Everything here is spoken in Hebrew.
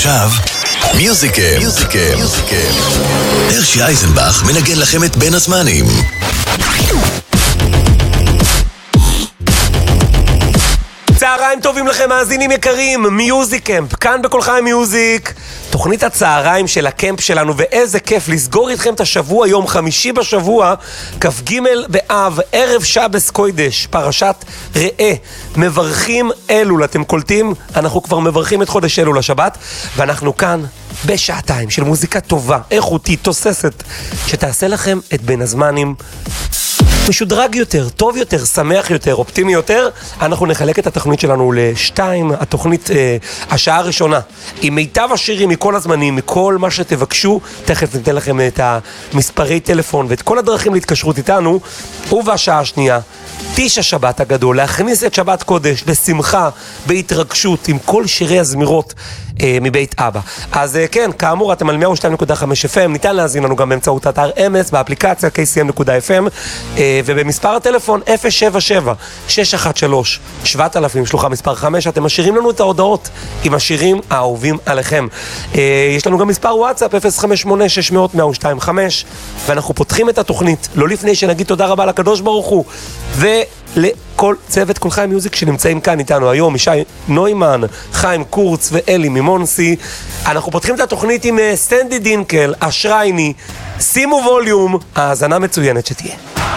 ועכשיו, מיוזיקם. הרשי אייזנבך מנגן לכם את בין הזמנים. צהריים טובים לכם מאזינים יקרים, מיוזיקמפ, כאן בכל חיים מיוזיק, תוכנית הצהריים של הקמפ שלנו, ואיזה כיף לסגור איתכם את השבוע, יום חמישי בשבוע, כ"ג באב, ערב שבס קוידש, פרשת ראה, מברכים אלול, אתם קולטים? אנחנו כבר מברכים את חודש אלול השבת, ואנחנו כאן בשעתיים של מוזיקה טובה, איכותית, תוססת, שתעשה לכם את בין הזמנים משודרג יותר, טוב יותר, שמח יותר, אופטימי יותר. אנחנו נחלק את התוכנית שלנו לשתיים, התוכנית, השעה הראשונה, עם מיטב השירים מכל הזמנים, מכל מה שתבקשו, תכף ניתן לכם את המספרי טלפון ואת כל הדרכים להתקשרות איתנו, ובשעה השנייה, תשע שבת הגדול, להכניס את שבת קודש לשמחה, בהתרגשות, עם כל שירי הזמירות מבית אבא. אז כן, כאמור, אתם על 102.5 FM, ניתן להזין לנו גם באמצעות אתר אמס, באפליקציה kcm.fm, ובמספר הטלפון 077-613-7000, שלוחה מספר 5, אתם משאירים לנו את ההודעות עם השירים האהובים עליכם. יש לנו גם מספר וואטסאפ 058-600-102.5, ואנחנו פותחים את התוכנית, לא לפני שנגיד תודה רבה לקדוש ברוך הוא, ולכל צוות כל חיים מיוזיק שנמצאים כאן איתנו היום, ישי נוימן, חיים קורץ ואלי ממונסי. אנחנו פותחים את התוכנית עם סטנדי דינקל, אשרייני, שימו ווליום, האזנה מצוינת שתהיה.